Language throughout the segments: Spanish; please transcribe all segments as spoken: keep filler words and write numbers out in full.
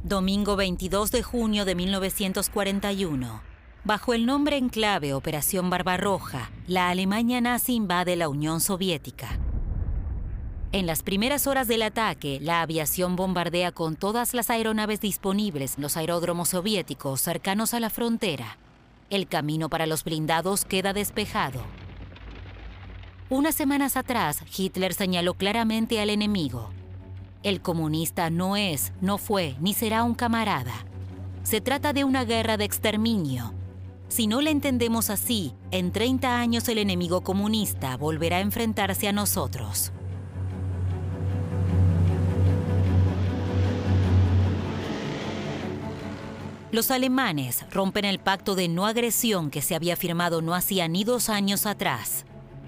Domingo veintidós de junio de mil novecientos cuarenta y uno. Bajo el nombre en clave Operación Barbarroja, la Alemania nazi invade la Unión Soviética. En las primeras horas del ataque, la aviación bombardea con todas las aeronaves disponibles los aeródromos soviéticos cercanos a la frontera. El camino para los blindados queda despejado. Unas semanas atrás, Hitler señaló claramente al enemigo. El comunista no es, no fue, ni será un camarada. Se trata de una guerra de exterminio. Si no la entendemos así, en treinta años el enemigo comunista volverá a enfrentarse a nosotros. Los alemanes rompen el pacto de no agresión que se había firmado no hacía ni dos años atrás.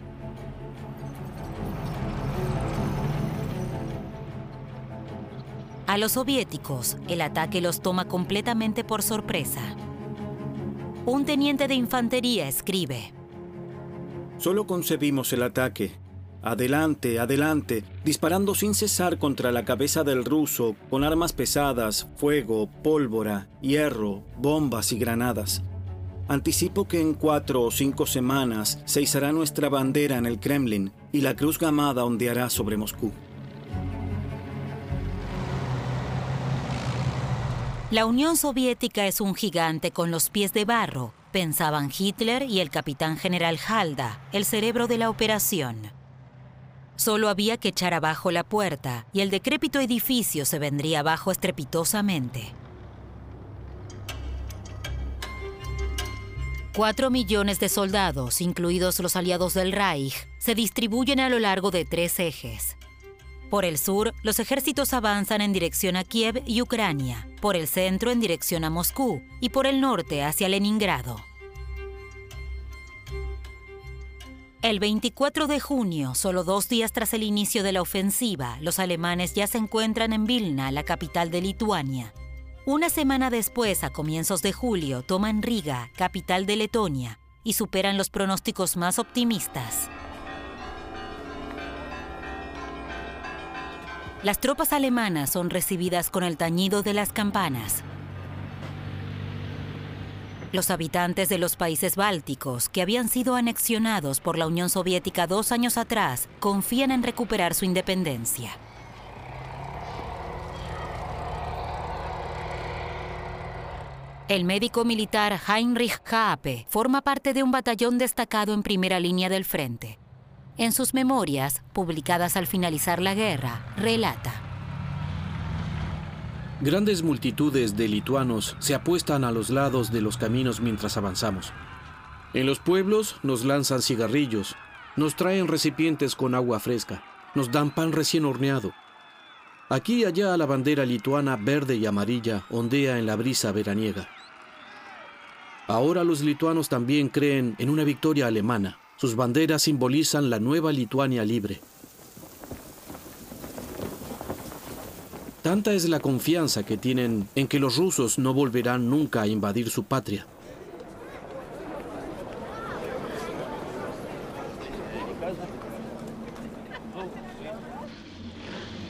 A los soviéticos, el ataque los toma completamente por sorpresa. Un teniente de infantería escribe: Solo concebimos el ataque. Adelante, adelante, disparando sin cesar contra la cabeza del ruso con armas pesadas, fuego, pólvora, hierro, bombas y granadas. Anticipo que en cuatro o cinco semanas se izará nuestra bandera en el Kremlin y la cruz gamada ondeará sobre Moscú. La Unión Soviética es un gigante con los pies de barro, pensaban Hitler y el capitán general Halder, el cerebro de la operación. Solo había que echar abajo la puerta y el decrépito edificio se vendría abajo estrepitosamente. Cuatro millones de soldados, incluidos los aliados del Reich, se distribuyen a lo largo de tres ejes. Por el sur, los ejércitos avanzan en dirección a Kiev y Ucrania, por el centro en dirección a Moscú y por el norte hacia Leningrado. El veinticuatro de junio, solo dos días tras el inicio de la ofensiva, los alemanes ya se encuentran en Vilna, la capital de Lituania. Una semana después, a comienzos de julio, toman Riga, capital de Letonia, y superan los pronósticos más optimistas. Las tropas alemanas son recibidas con el tañido de las campanas. Los habitantes de los países bálticos, que habían sido anexionados por la Unión Soviética dos años atrás, confían en recuperar su independencia. El médico militar Heinrich Kaape forma parte de un batallón destacado en primera línea del frente. En sus memorias, publicadas al finalizar la guerra, relata: Grandes multitudes de lituanos se apuestan a los lados de los caminos mientras avanzamos. En los pueblos nos lanzan cigarrillos, nos traen recipientes con agua fresca, nos dan pan recién horneado. Aquí y allá la bandera lituana verde y amarilla ondea en la brisa veraniega. Ahora los lituanos también creen en una victoria alemana. Sus banderas simbolizan la nueva Lituania libre. Tanta es la confianza que tienen en que los rusos no volverán nunca a invadir su patria,